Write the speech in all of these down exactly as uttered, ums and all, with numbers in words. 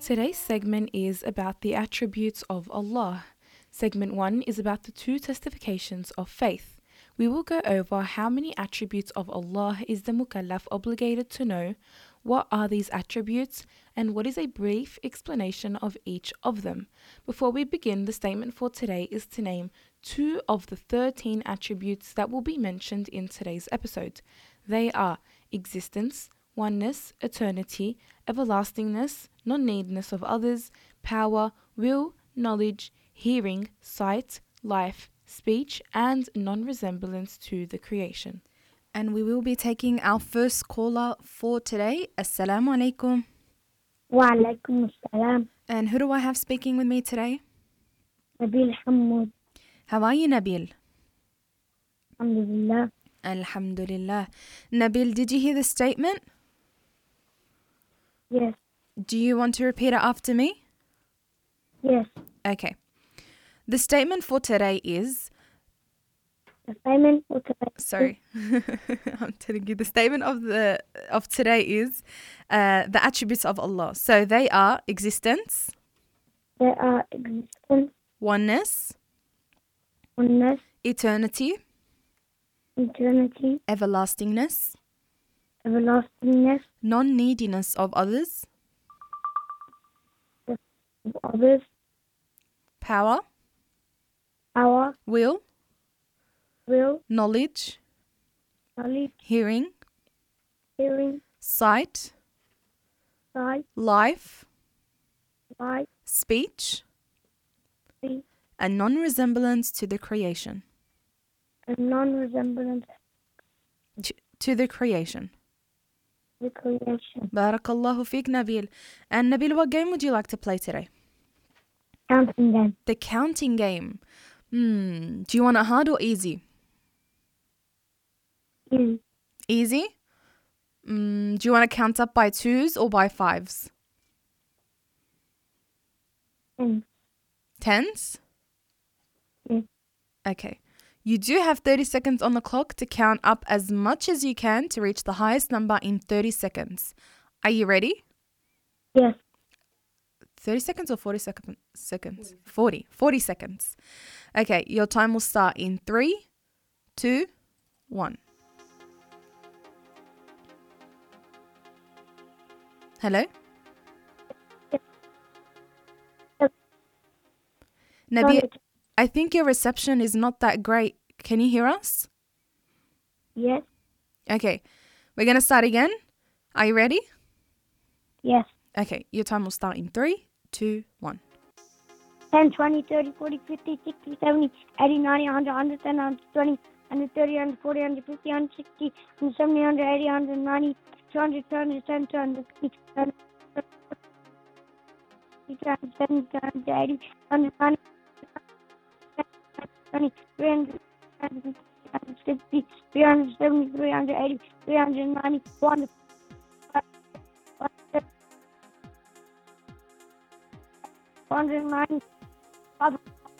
Today's segment is about the attributes of Allah. Segment one is about the two testifications of faith. We will go over how many attributes of Allah is the mukallaf obligated to know, what are these attributes, and what is a brief explanation of each of them. Before we begin, the statement for today is to name two of the thirteen attributes that will be mentioned in today's episode. They are existence, oneness, eternity, everlastingness, non-needness of others, power, will, knowledge, hearing, sight, life, speech, and non-resemblance to the creation. And we will be taking our first caller for today. Assalamu alaikum. Wa alaikum assalam. And who do I have speaking with me today? Nabil Hamoud. How are you, Nabil? Alhamdulillah. Alhamdulillah. Nabil, did you hear the statement? Yes. Do you want to repeat it after me? Yes. Okay. The statement for today is... The statement for today. Sorry. I'm telling you. The statement of the of today is uh, the attributes of Allah. So they are existence, There are existence, oneness, oneness, eternity, eternity, everlastingness, everlastingness non-neediness of others, of others, power, power, will, will, knowledge, knowledge, hearing, hearing, sight, sight, life, light, speech, speech, and non-resemblance to the creation. and non-resemblance To, to the creation. to the creation. Barakallahu feek, Nabil. And Nabil, what game would you like to play today? Counting them. The counting game. Hmm. Do you want it hard or easy? Easy. Easy? Mm, do you want to count up by twos or by fives? And Tens? Yes. Okay. You do have thirty seconds on the clock to count up as much as you can to reach the highest number in thirty seconds. Are you ready? yes. thirty seconds or forty sec- seconds? forty. forty seconds. Okay, your time will start in three, two, one. Hello? Nabi, Sorry. I think your reception is not that great. Can you hear us? Yes. Okay, we're going to start again. Are you ready? Yes. Okay, your time will start in three, two, one. ten, twenty, thirty, forty, fifty, sixty, seventy, eighty, ninety, one hundred, one hundred ten, one hundred twenty, one hundred thirty, one hundred forty, one hundred fifty, one hundred sixty, one hundred seventy, one hundred eighty, one hundred ninety, two hundred, two hundred ten, two hundred fifty, two hundred seventy, two hundred eighty, one hundred ninety, three hundred, three hundred fifty, three hundred seventy, three hundred eighty, three hundred ninety, four hundred, four hundred ninety, five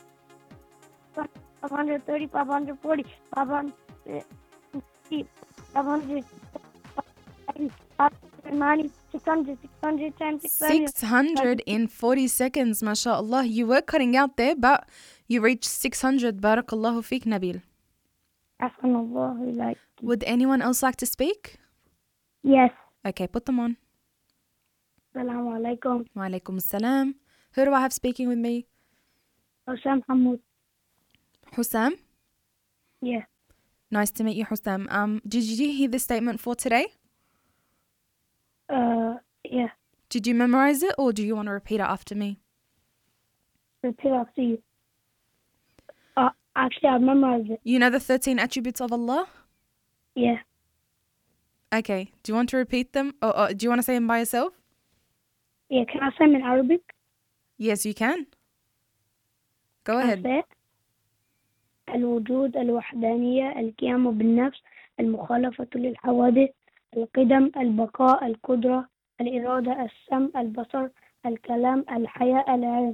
hundred thirty, five hundred forty, five hundred fifty, five hundred eighty, five hundred ninety, six hundred, six hundred ten, six hundred. six hundred in forty seconds, mashallah. You were cutting out there, but you reached six hundred. Barakallahu feek, Nabil. Ahsanallahu ilayk. Would anyone else like to speak? Yes. Okay, put them on. Assalamu alaikum. Wa alaikum salam. Who do I have speaking with me? Hussam Hamoud. Hussam? Yeah. Nice to meet you, Hussam. Um, did you hear the statement for today? Uh, yeah. Did you memorize it or do you want to repeat it after me? Repeat after you. Uh, actually, I memorized it. You know the thirteen attributes of Allah? Yeah. Okay. Do you want to repeat them? Or, or do you want to say them by yourself? Yeah, can I say them in Arabic? Yes, you can. Go Can I ahead. say it? الوجود الوحدانية القيام بالنفس المخالفة للحوادث القدم البقاء القدرة الإرادة السمع البصر الكلام الحياة العلم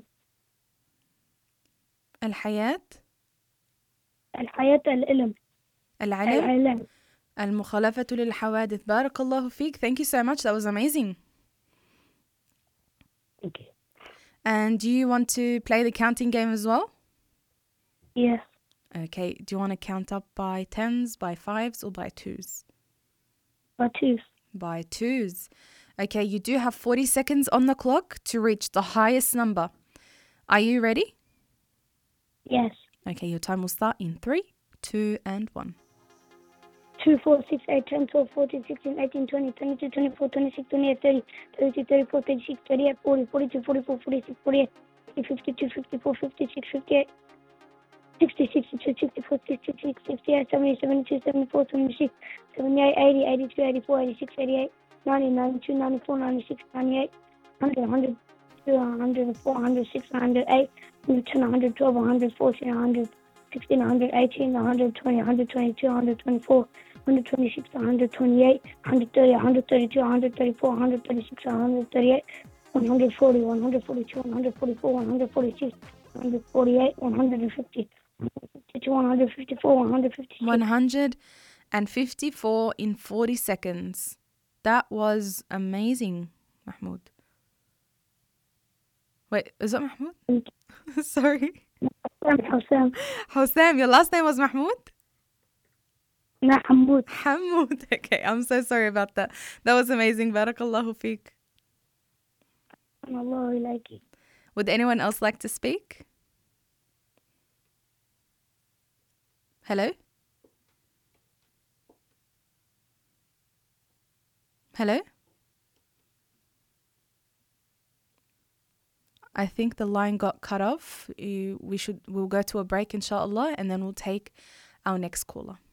الحياة الحياة العلم العلم العلم المخالفة للحوادث. بارك الله فيك. Thank you so much. That was amazing. Okay. And do you want to play the counting game as well? Yes. Okay, do you want to count up by tens, by fives, or by twos? By twos. By twos. Okay, you do have forty seconds on the clock to reach the highest number. Are you ready? Yes. Okay, your time will start in three, two, and one. two, four, six, eight, ten, twelve, fourteen, sixteen, eighteen, twenty, twenty-two, twenty-four, twenty-six, twenty-eight, thirty, thirty-two, thirty-four, thirty-six, thirty-eight, forty, forty-two, forty-four, forty-six, forty-eight, fifty-two, fifty-four, fifty-six, fifty-eight, sixty, sixty-two, sixty-four, sixty-six, sixty-eight, seventy, seventy-two, seventy-four, seventy-six, seventy-eight, eighty, eighty-two, eighty-four, eighty-six, eighty-eight, ninety, ninety-two, ninety-four, ninety-six, ninety-eight, one hundred, one hundred two, one hundred four, one hundred six, one hundred eight, one hundred ten, one hundred twelve, one hundred fourteen, one hundred sixteen, one hundred eighteen, one hundred twenty, one hundred twenty-two, one hundred twenty-four, one hundred twenty-six, one hundred twenty-eight, one hundred thirty, one hundred thirty-two, one hundred thirty-four, one hundred thirty-six, one hundred thirty-eight, one hundred forty, one hundred forty-two, one hundred forty-four, one hundred forty-six, one hundred forty-eight, one hundred fifty, one hundred fifty-two, one hundred fifty-four, one hundred fifty-six. one hundred fifty-four in forty seconds. That was amazing, Mahmoud. Wait, is that Mahmoud? Sorry. Hosam. Hosam, your last name was Mahmoud? Not Hamoud. Hamoud. Okay, I'm so sorry about that. That was amazing. Barakallahu feek. Allah like it. Would anyone else like to speak? Hello? Hello? I think the line got cut off. You- We should, we'll go to a break, inshallah, and then we'll take our next caller.